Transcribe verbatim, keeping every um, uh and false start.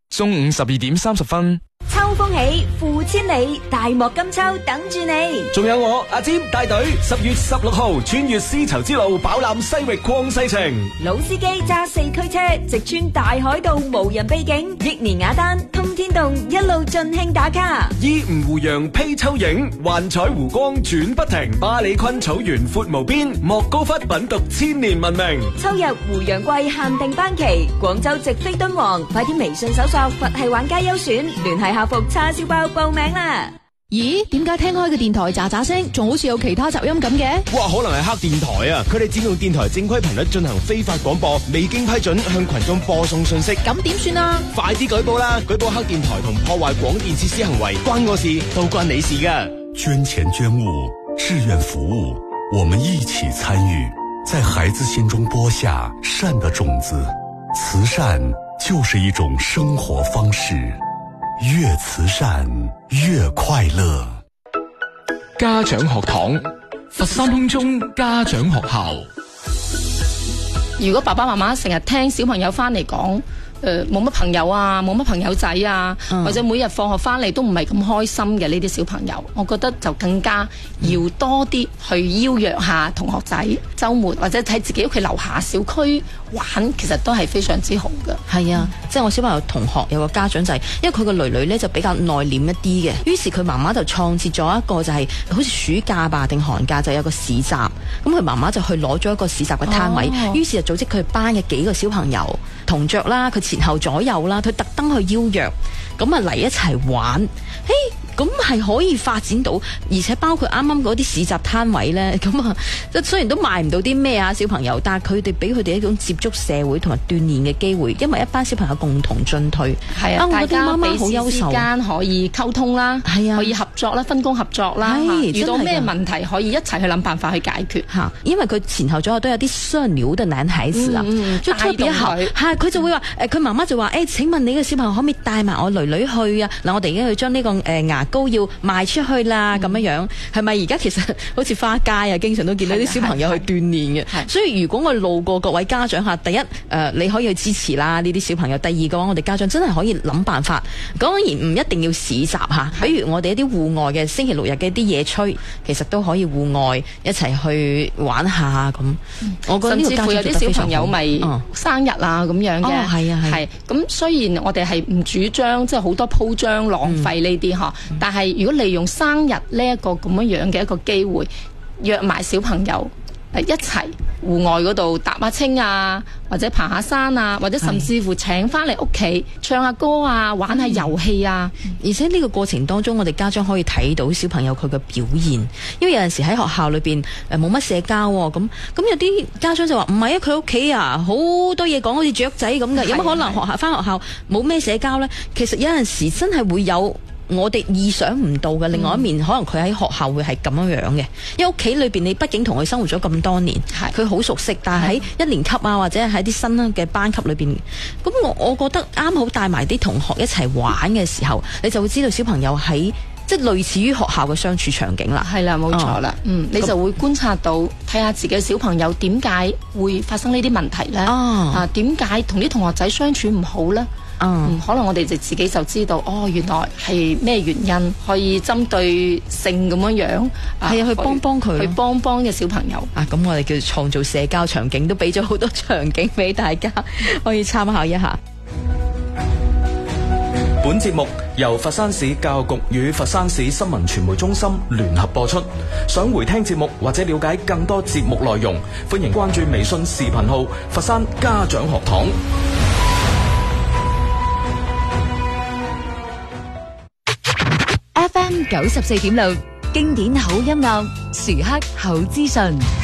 中午十二點三十分。 秋風起，負千里，大漠金秋等住你。 仲有我阿占帶隊，十月十六號穿越絲綢之路，飽覽西域曠世情。 老司機揸四驅車，直穿大海道，無人秘境，益年雅丹，通天洞，一路盡興打卡。 依吳湖洋披秋影，幻彩湖光轉不停。巴里坤草原闊無邊，莫高窟品讀千年文明。 秋日湖洋季限定班期，廣州直飛敦煌，快啲微信搜索佛系玩家優選，聯繫客服叉燒包報名啦！ 咦？點解聽開嘅電台喳喳聲，仲好似有其他雜音咁嘅？ 哇，可能係黑電台啊！佢哋佔用電台正規頻率進行非法廣播，未經批准向群眾播送信息。 咁點算啊？ 快啲舉報啦！舉報黑電台同破壞廣電設施行為，關我事都關你事噶。 捐錢捐物，志願服務，我們一起參與，在孩子心中播下善的種子。慈善就是一種生活方式。越慈善越快樂。 家長學堂，佛山空中家長學校。 如果爸爸媽媽成日聽小朋友翻嚟講，誒冇乜朋友啊，冇乜朋友仔啊，嗯、或者每日放學翻嚟都唔係咁開心嘅呢啲小朋友，我覺得就更加要多啲去邀約下同學仔，週末或者喺自己屋企樓下小區玩，其實都係非常之好嘅。 係啊，即係我小朋友同學有個家長就係、是，因為佢個女女咧就比較內斂一啲嘅，於是佢媽媽就創設咗一個就係、是、好似暑假吧定寒假就有個市集，咁佢媽媽就去攞咗一個市集嘅攤位，哦、於是就組織佢班嘅幾個小朋友同着啦，佢前後左右啦，佢特登去邀約，咁啊嚟一齊玩，嘿。咁係可以發展到，而且包括啱啱嗰啲市集攤位呢，咁啊，即雖然都賣唔到啲咩啊小朋友，但係佢哋俾佢哋一種接觸社會同埋鍛鍊嘅機會，因為一班小朋友共同進退， 係啊，大家彼此之間可以溝通啦，係啊，可以合作啦，分工合作啦，遇到咩問題可以一齊去諗辦法去解決嚇。因為佢前後左右都有啲雙料嘅男孩子啊，就特別好，係佢就會話誒，佢媽媽就話誒，請問你嘅小朋友可唔可以帶埋我女女去啊？嗱，我哋已經去將呢個誒牙膏要賣出去啦，咁樣樣係咪而家其實好似花街啊，經常都見到啲小朋友去鍛煉嘅。所以如果我路過各位家長下，第一誒、呃、你可以去支持啦呢啲小朋友，第二嘅話我哋家長真係可以諗辦法。當然唔一定要市集吓，比如我哋一啲戶外嘅星期六日嘅啲野炊，其實都可以戶外一齊去玩下咁。嗯、我覺得呢個家長做得非常好。甚至乎有啲小朋友咪生日啊咁樣嘅，係、哦、啊係。咁雖然我哋係唔主張即係好多鋪張浪費呢啲嗬，嗯、但係如果利用生日呢一個咁樣樣嘅一個機會，約埋小朋友誒一齊戶外嗰度踏下青啊，或者爬下山啊，或者甚至乎請翻嚟屋企唱下歌啊，玩下遊戲啊。嗯、而且呢個過程當中，我哋家長可以睇到小朋友佢嘅表現，因為有陣時喺學校裏邊誒冇乜社交喎，咁咁有啲家長就話唔係啊，佢屋企啊好多嘢講，好似雀仔咁嘅，有乜可能學校翻學校冇咩社交呢？其實有陣時真係會有。我哋意想唔到嘅另外一面，嗯、可能佢喺學校會係咁樣樣嘅，因為屋企裏邊你畢竟同佢生活咗咁多年，佢好熟悉。但係喺一年級啊，或者喺啲新嘅班級裏邊，咁我我覺得啱好帶埋啲同學一齊玩嘅時候，你就會知道小朋友喺即係類似於學校嘅相處場景啦。係啦，冇錯啦。嗯，你就會觀察到，睇下自己嘅小朋友點解會發生呢啲問題呢？啊，點解同啲同學仔相處唔好呢？嗯，可能我哋就自己就知道，哦，原來係咩原因，可以針對性咁樣樣，係啊，去幫幫佢，去幫幫嘅小朋友。啊，咁我哋叫做創造社交場景，都俾咗好多場景俾大家可以參考一下。 本節目由佛山市教育局與佛山市新聞傳媒中心聯合播出。想回聽節目或者了解更多節目內容，歡迎關注微信視頻號佛山家長學堂。 F M 九十四點六，經典好音樂，時刻好資訊。